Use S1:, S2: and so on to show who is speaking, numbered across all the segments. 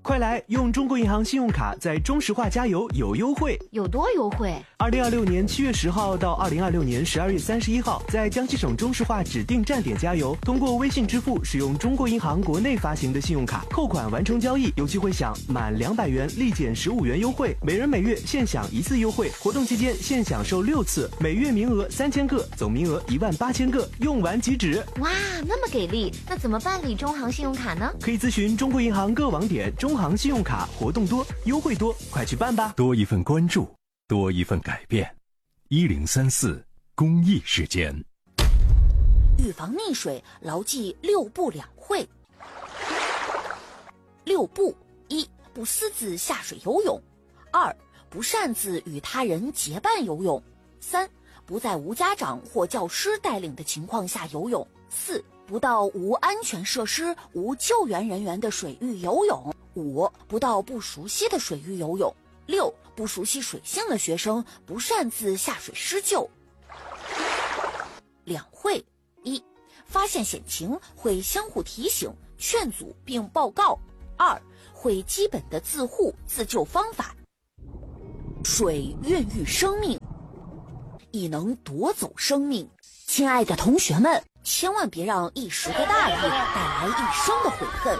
S1: 快来用中国银行信用卡在中石化加油有优惠。
S2: 有多优惠
S1: ？2026年7月10号到2026年12月31号，在江西省中石化指定站点加油，通过微信支付使用中国银行国内发行的信用卡扣款完成交易，有机会享满200元立减15元优惠，每人每月限享1次优惠。活动期间限享受6次，每月名额3000个，总名额18000个，用完即止。
S2: 哇，那么给力！那怎么办理中行信用卡呢？
S1: 可以咨询中国银行各网点。中行信用卡活动多，优惠多，快去办吧！
S3: 多一份关注，多一份改变。1034公益时间。
S4: 预防溺水，牢记6不2会。6不：1. 不私自下水游泳； 2. 不擅自与他人结伴游泳； 3. 不在无家长或教师带领的情况下游泳； 4. 不到无安全设施、无救援人员的水域游泳； 5. 不到不熟悉的水域游泳； 6. 不熟悉水性的学生不擅自下水施救。2会：1. 发现险情会相互提醒、劝阻并报告； 2. 会基本的自护自救方法。水孕育生命，亦能夺走生命。亲爱的同学们，千万别让一时的大意带来一生的悔恨。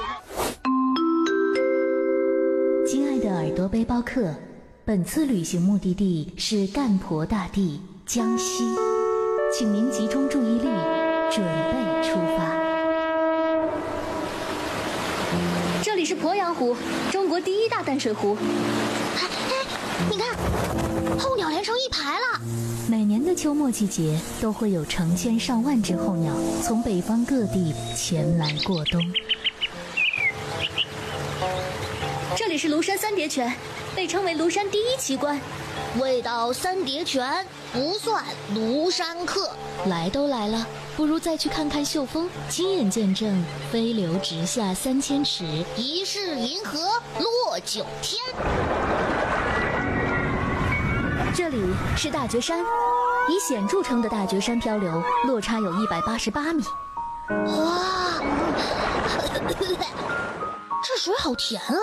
S5: 亲爱的耳朵背包客，本次旅行目的地是干婆大地江西，请您集中注意力，准备出发。
S6: 这里是鄱阳湖，中国第1大淡水湖。
S7: 你看，候鸟连成一排了。
S5: 每年的秋末季节，都会有成千上万只候鸟从北方各地前来过冬。
S6: 这里是庐山三叠泉，被称为庐山第1奇观。
S7: 未到三叠泉，不算庐山客。
S5: 来都来了，不如再去看看秀峰，亲眼见证飞流直下3000尺，
S7: 疑是银河落9天。
S6: 这里是大觉山，以险著称的大觉山漂流落差有188米。
S7: 哇，这水好甜啊！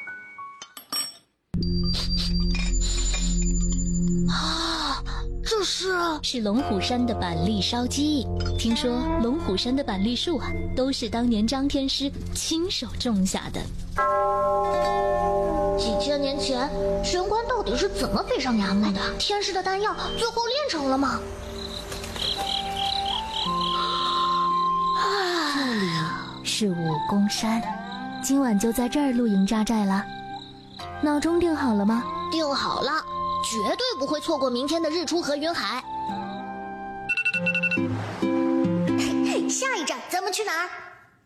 S7: 这是
S5: 龙虎山的板栗烧鸡。听说龙虎山的板栗树啊，都是当年张天师亲手种下的。
S7: 几千年前，玄关到底是怎么飞上衙门的？天师的丹药最后炼成了吗？
S5: 这里是武功山，今晚就在这儿露营扎寨了。闹钟定好了吗？
S7: 定好了，绝对不会错过明天的日出和云海。下一站咱们去哪儿？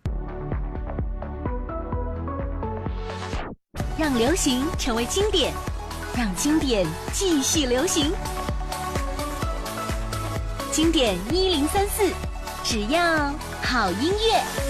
S4: 让流行成为经典，让经典继续流行。经典1034，只要好音乐。